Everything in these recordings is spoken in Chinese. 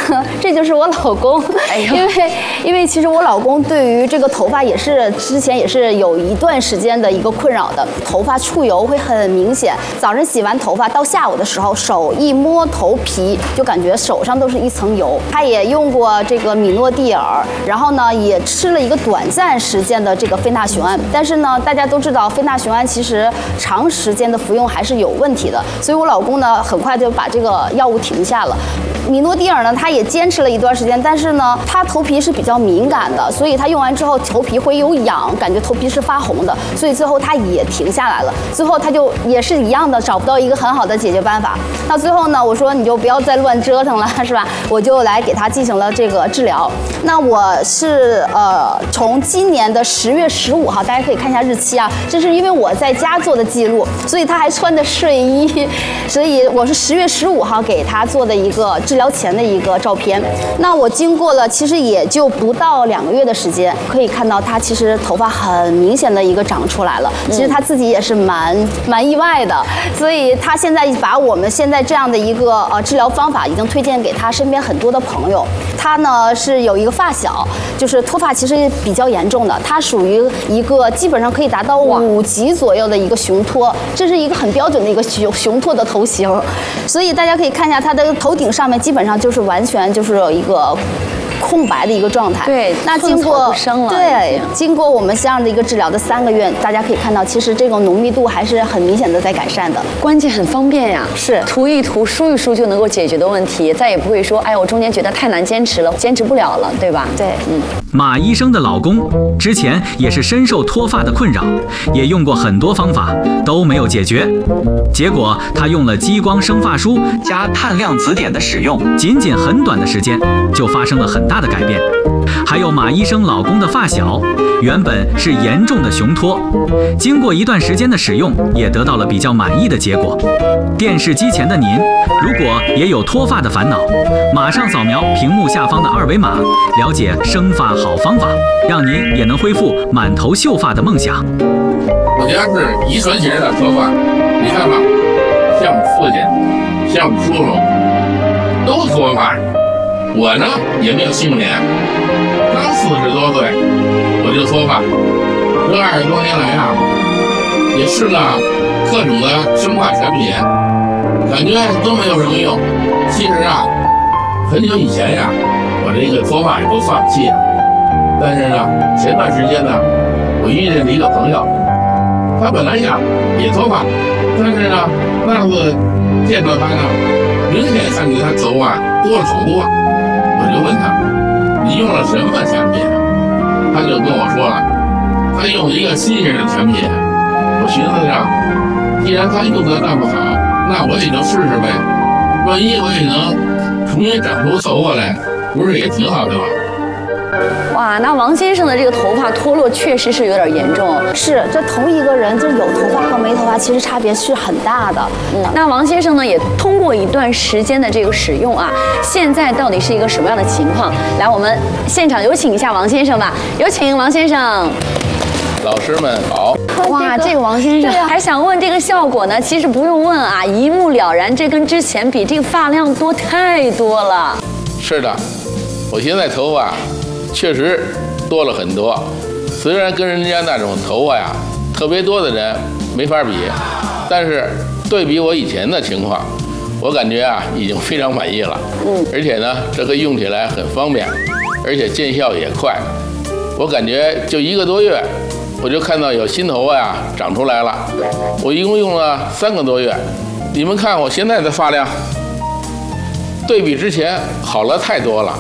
这就是我老公。因为其实我老公对于这个头发也是之前也是有一段时间的一个困扰的，头发出油会很明显。早晨洗完头发到下午的时候，手一摸头皮就感觉手上都是一层油。他也用过这个米诺地尔，然后呢也吃了一个短暂时间的这个非那雄胺，但是呢大家都知道非那雄胺其实长时间的服用还是有问题的，所以我老公呢很快就把这个药物停下了。米诺地尔呢，他也坚持了一段时间，但是呢，他头皮是比较敏感的，所以他用完之后头皮会有痒，感觉头皮是发红的，所以最后他也停下来了。最后他就也是一样的，找不到一个很好的解决办法。那最后呢，我说你就不要再乱折腾了，是吧？我就来给他进行了这个治疗。那我是从今年的10月15号，大家可以看一下日期啊，这是因为我在家做的记录，所以他还穿的睡衣，所以我是10月15号给他做的一个治疗前的一个照片。那我经过了其实也就不到2个月的时间，可以看到他其实头发很明显的一个长出来了。其实他自己也是蛮意外的，所以他现在把我们现在这样的一个治疗方法已经推荐给他身边很多的朋友。他呢是有一个发小，就是脱发其实比较严重的，他属于一个基本上可以达到5级左右的一个雄脱，这是一个很标准的一个雄脱的头型。所以大家可以看一下他的头顶上面基本上就是完全就是有一个空白的一个状态。 对， 那经过经过我们这样的一个治疗的3个月，大家可以看到，其实这种浓密度还是很明显的在改善的。 关键很方便呀， 是涂一涂、梳一梳就能够解决的问题，再也不会说，哎，我中间觉得太难坚持了，坚持不了了，对吧？ 对， 马医生的老公之前也是深受脱发的困扰，也用过很多方法都没有解决，结果他用了激光生发梳加碳量子碘的使用，仅很短的时间就发生了很大的改变。还有马医生老公的发小，原本是严重的雄脱，经过一段时间的使用，也得到了比较满意的结果。电视机前的您，如果也有脱发的烦恼，马上扫描屏幕下方的2维码，了解生发好方法，让您也能恢复满头秀发的梦想。 我家是遗传型的脱发，你看吧，像我父亲，像我叔叔，都脱发。我呢也没有幸免，刚40多岁我就脱发，这20多年来啊，也试了各种的生发产品，感觉都没有什么用。其实啊，很久以前呀，我这个脱发也都放弃了。但是呢，前段时间呢，我遇见了一个朋友，他本来呀也脱发，但是呢，那次见到他呢，明显看见他头发多了好多。我就问他，你用了什么产品？他就跟我说了，他用一个新型的产品。我寻思着，既然他用的那么好，那我也就试试呗。万一我也能重新长出头发来，不是也挺好的吗？ 哇，那王先生的这个头发脱落确实是有点严重。 是，这同一个人，就是有头发和没头发，其实差别是很大的。 那王先生呢，也通过一段时间的这个使用啊，现在到底是一个什么样的情况？来，我们现场有请一下王先生吧，有请王先生。 老师们好。 哇，这个王先生还想问这个效果呢，其实不用问啊，一目了然，这跟之前比，这个发量多太多了。 是的，我现在头发确实多了很多，虽然跟人家那种头发呀特别多的人没法比，但是对比我以前的情况，我感觉啊已经非常满意了。而且呢，这个用起来很方便，而且见效也快。我感觉就1个多月，我就看到有新头发呀长出来了。我一共用了3个多月，你们看我现在的发量，对比之前好了太多了。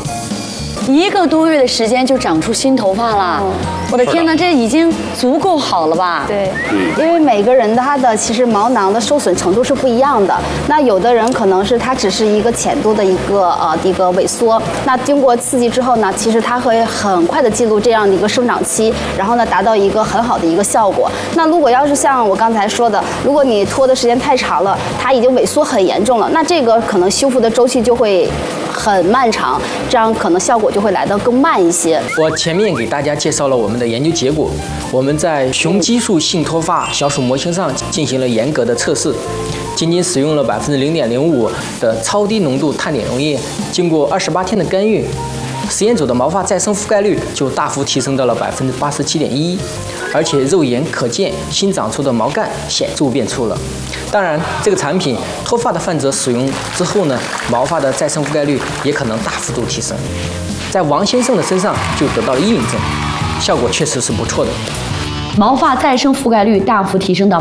1个多月的时间就长出新头发了，我的天哪，这已经足够好了吧？ 对，因为每个人他的其实毛囊的受损程度是不一样的。那有的人可能是它只是一个浅度的一个萎缩，那经过刺激之后呢，其实它会很快的记录这样的一个生长期，然后呢达到一个很好的一个效果。那如果要是像我刚才说的，如果你拖的时间太长了，它已经萎缩很严重了，那这个可能修复的周期就会很漫长，这样可能效果就会来得更慢一些。 我前面给大家介绍了我们的研究结果，我们在雄激素性脱发小鼠模型上进行了严格的测试， 仅仅使用了0.05%的超低浓度碳点溶液，经过28天的干预，实验组的毛发再生覆盖率就大幅提升到了87.11%，而且肉眼可见新长出的毛干显著变粗了。当然，这个产品脱发的患者使用之后呢，毛发的再生覆盖率也可能大幅度提升。在王先生的身上就得到了印证，效果确实是不错的。 毛发再生覆盖率大幅提升到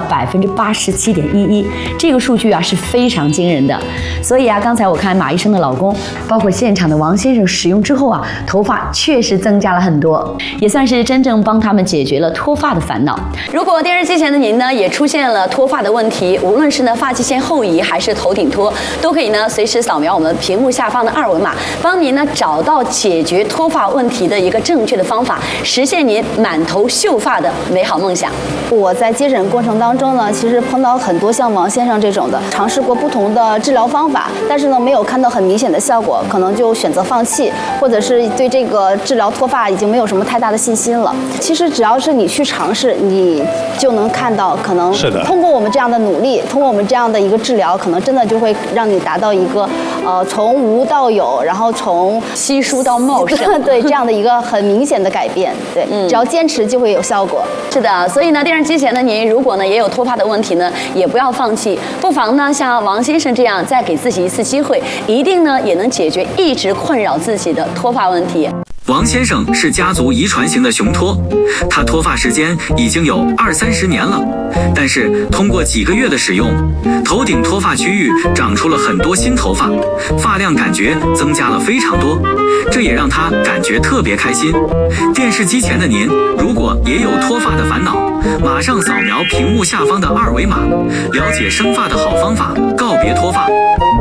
87.11%，这个数据啊是非常惊人的。所以啊，刚才我看马医生的老公，包括现场的王先生使用之后啊，头发确实增加了很多，也算是真正帮他们解决了脱发的烦恼。如果电视机前的您呢也出现了脱发的问题，无论是呢发际线后移还是头顶脱，都可以呢随时扫描我们屏幕下方的2维码，帮您呢找到解决脱发问题的一个正确的方法，实现您满头秀发的美好梦想。 我在接诊过程当中呢，其实碰到很多像王先生这种的，尝试过不同的治疗方法，但是呢没有看到很明显的效果，可能就选择放弃，或者是对这个治疗脱发已经没有什么太大的信心了。其实只要是你去尝试，你就能看到，可能通过我们这样的努力，通过我们这样的一个治疗，可能真的就会让你达到一个从无到有，然后从稀疏到茂盛， 对这样的一个很明显的改变。对，只要坚持就会有效果。 是的，所以呢，电视机前的您，如果呢也有脱发的问题呢，也不要放弃，不妨呢像王先生这样，再给自己一次机会，一定呢也能解决一直困扰自己的脱发问题。 王先生是家族遗传型的雄脱，他脱发时间已经有20-30年了，但是通过几个月的使用，头顶脱发区域长出了很多新头发，发量感觉增加了非常多，这也让他感觉特别开心。电视机前的您，如果也有脱发的烦恼，马上扫描屏幕下方的2维码，了解生发的好方法，告别脱发。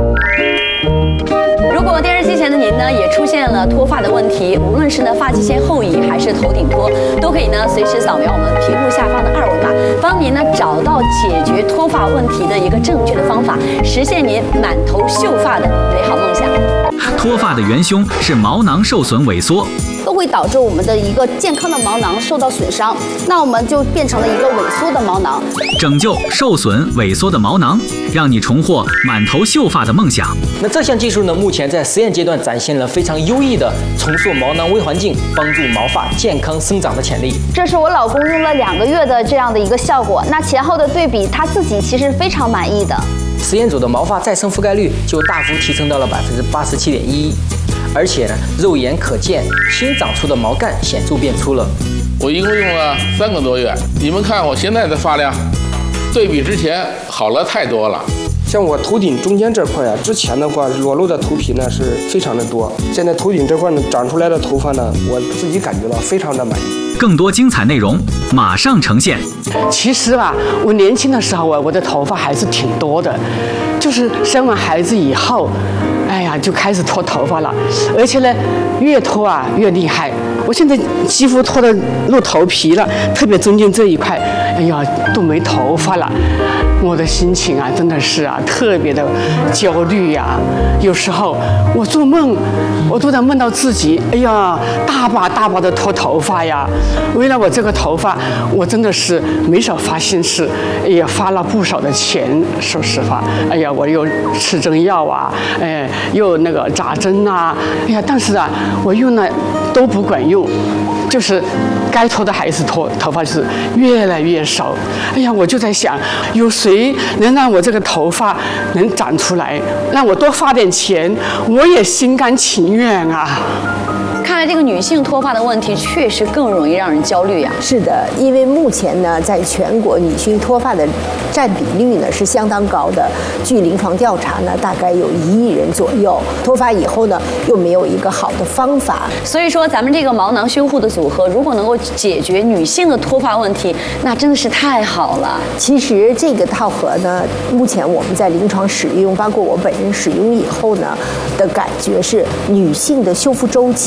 如果电视机前的您呢也出现了脱发的问题，无论是呢发际线后移还是头顶脱，都可以呢随时扫描我们屏幕下方的2维码，帮您呢找到解决脱发问题的一个正确的方法，实现您满头秀发的美好梦想。 脱发的元凶是毛囊受损萎缩， 都会导致我们的一个健康的毛囊受到损伤，那我们就变成了一个萎缩的毛囊。 拯救受损萎缩的毛囊，让你重获满头秀发的梦想。 那这项技术呢，目前在实验阶段展现了非常优异的重塑毛囊微环境，帮助毛发健康生长的潜力。 这是我老公用了2个月的这样的一个效果，那前后的对比，他自己其实非常满意的。 实验组的毛发再生覆盖率就大幅提升到了87.11%，而且呢，肉眼可见新长出的毛干显著变粗了。 我一共用了3个多月，你们看我现在的发量，对比之前好了太多了。 像我头顶中间这块啊，之前的话裸露的头皮呢是非常的多，现在头顶这块呢长出来的头发呢，我自己感觉到非常的满意。 更多精彩内容马上呈现。 其实吧，我年轻的时候啊，我的头发还是挺多的，就是生完孩子以后，哎呀，就开始脱头发了，而且呢，越脱啊越厉害。我现在几乎脱得露头皮了，特别中间这一块，哎呀，都没头发了。我的心情啊，真的是啊，特别的焦虑呀。有时候我做梦，我都能梦到自己，哎呀，大把大把的脱头发呀。为了我这个头发，我真的是没少花心思，也花了不少的钱。说实话，哎呀，我又吃针药啊，又那个扎针啊，哎呀，但是啊，我用了都不管用。就是该脱的还是脱，头发是越来越少。哎呀，我就在想，有谁能让我这个头发能长出来，让我多花点钱，我也心甘情愿啊。 看来这个女性脱发的问题确实更容易让人焦虑啊。 是的，因为目前呢，在全国女性脱发的占比率呢是相当高的。据临床调查呢，大概有1亿人左右脱发以后呢，又没有一个好的方法。 所以说，咱们这个毛囊修护的组合，如果能够解决女性的脱发问题，那真的是太好了。 其实这个套盒呢，目前我们在临床使用，包括我本人使用以后呢，的感觉是女性的修复周期相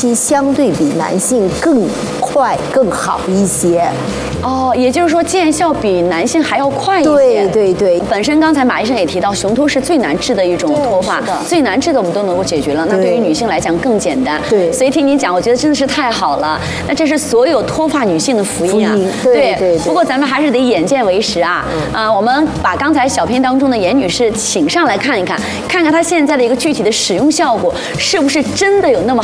相对比男性更快更好一些。 哦，也就是说见效比男性还要快一些。 对对对， 本身刚才马医生也提到，雄脱是最难治的一种脱发，最难治的我们都能够解决了，那对于女性来讲更简单。 对， 所以听您讲，我觉得真的是太好了。那这是所有脱发女性的福音啊！ 对。 不过咱们还是得眼见为实啊。我们把刚才小片当中的严女士请上来看一看，看看她现在的一个具体的使用效果是不是真的有那么